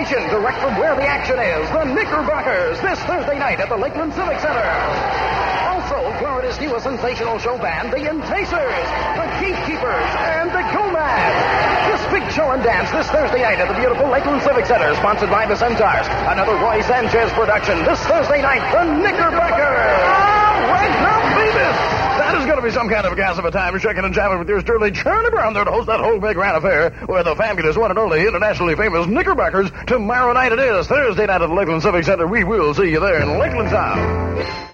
station, direct from where the action is. The Knickerbockers, this Thursday night at the Lakeland Civic Center. Also, Florida's newest sensational show band, the Enticers, the Gatekeepers, and the Gomads. This big show and dance this Thursday night at the beautiful Lakeland Civic Center, sponsored by the Centaurs. Another Roy Sanchez production this Thursday night, the Knickerbockers. All right, now, baby. That is going to be some kind of a gas of a time. You're checking and jamming with yours truly, Charlie Brown, there to host that whole big grand affair with the fabulous one and only internationally famous Knickerbockers. Tomorrow night it is, Thursday night at the Lakeland Civic Center. We will see you there in Lakeland Town.